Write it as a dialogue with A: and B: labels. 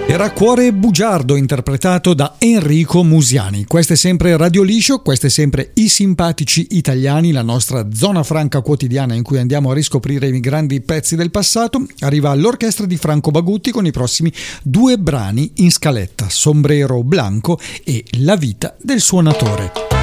A: Era Cuore bugiardo, interpretato da Enrico Musiani. Questo è sempre Radio Liscio, questo è sempre I Simpatici Italiani, la nostra zona franca quotidiana in cui andiamo a riscoprire i grandi pezzi del passato. Arriva l'orchestra di Franco Bagutti con i prossimi 2 brani in scaletta: Sombrero Blanco e La vita del suonatore.